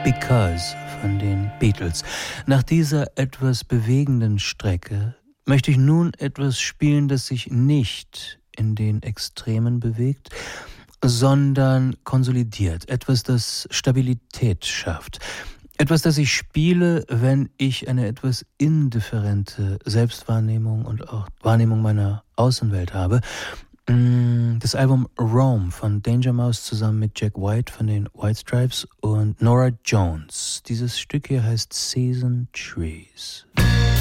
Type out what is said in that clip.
Because von den Beatles. Nach dieser etwas bewegenden Strecke möchte ich nun etwas spielen, das sich nicht in den Extremen bewegt, sondern konsolidiert. Etwas, das Stabilität schafft. Etwas, das ich spiele, wenn ich eine etwas indifferente Selbstwahrnehmung und auch Wahrnehmung meiner Außenwelt habe. Das Album Rome von Danger Mouse zusammen mit Jack White von den White Stripes und Norah Jones. Dieses Stück hier heißt Seasoned Trees.